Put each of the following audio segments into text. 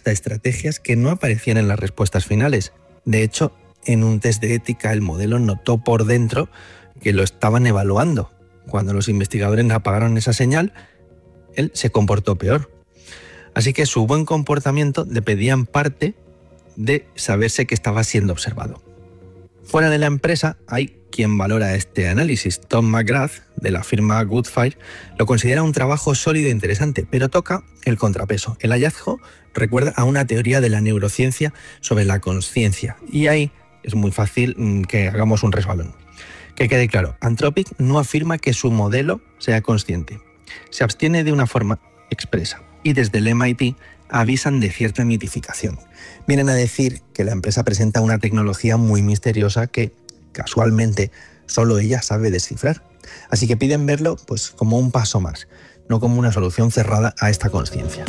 hasta estrategias que no aparecían en las respuestas finales. De hecho, en un test de ética el modelo notó por dentro que lo estaban evaluando. Cuando los investigadores apagaron esa señal, él se comportó peor. Así que su buen comportamiento dependía en parte de saberse que estaba siendo observado. Fuera de la empresa hay quien valora este análisis. Tom McGrath, de la firma Goodfire, lo considera un trabajo sólido e interesante, pero toca el contrapeso. El hallazgo recuerda a una teoría de la neurociencia sobre la consciencia, y ahí es muy fácil que hagamos un resbalón. Que quede claro, Anthropic no afirma que su modelo sea consciente. Se abstiene de una forma expresa, y desde el MIT avisan de cierta mitificación. Vienen a decir que la empresa presenta una tecnología muy misteriosa que, casualmente, solo ella sabe descifrar. Así que piden verlo pues, como un paso más, no como una solución cerrada a esta consciencia.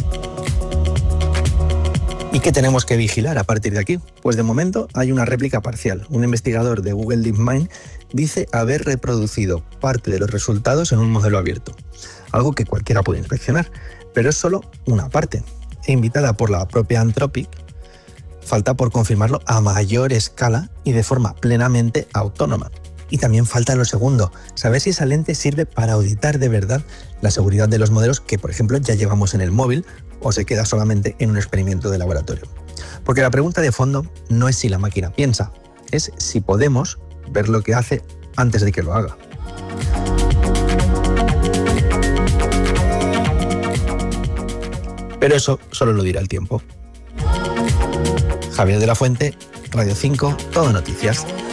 ¿Y qué tenemos que vigilar a partir de aquí? Pues de momento hay una réplica parcial. Un investigador de Google DeepMind dice haber reproducido parte de los resultados en un modelo abierto, algo que cualquiera puede inspeccionar, pero es solo una parte. E invitada por la propia Anthropic, falta por confirmarlo a mayor escala y de forma plenamente autónoma. Y también falta lo segundo, saber si esa lente sirve para auditar de verdad la seguridad de los modelos que, por ejemplo, ya llevamos en el móvil, o se queda solamente en un experimento de laboratorio. Porque la pregunta de fondo no es si la máquina piensa, es si podemos ver lo que hace antes de que lo haga. Pero eso solo lo dirá el tiempo. Javier de la Fuente, Radio 5, Todo Noticias.